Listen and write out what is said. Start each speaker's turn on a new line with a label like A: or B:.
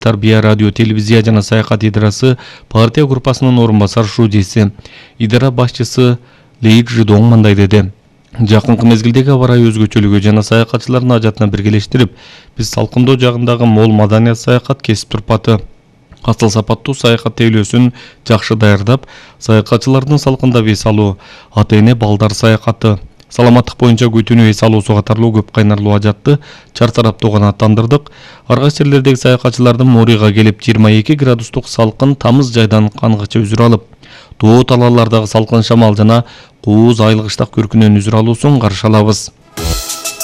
A: Тарбия радио, телевизия жана саякат идарасы партия группасынын орун басар шуудеси, идара башчысы Лейик Жидоң мындай деди. Жакынкы мезгилдеги аба ырайы өзгөчөлүгү жана саякатчылардын ажатына биргелештирип, биз салкындоо жагындагы мол маданият саякат кесип турпаты. Асыл сапаттуу саякат тейлөөсүн жакшы даярдап, саякатчылардын салкында эс алуу, ата-эне балдар саякаты, саламаттык боюнча күтүүнү эс алуусу катарлуу көп кайнарлуу ажатты чартараптуу канааттандырдык. Аргайсы жерлердеги саякатчылардын Морийга келип 22 градустук салкын тамыз жайдан кангыча үзүр алып, тоо талаалардагы салкын шамал жана кууз айлык ыштак көркүнөн үзүр алуусун каршы алабыз.